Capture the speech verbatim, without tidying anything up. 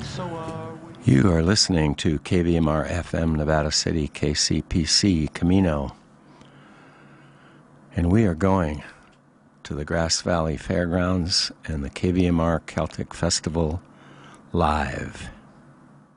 You are listening to K V M R F M Nevada City, K C P C Camino. And we are going to the Grass Valley Fairgrounds and the K V M R Celtic Festival live.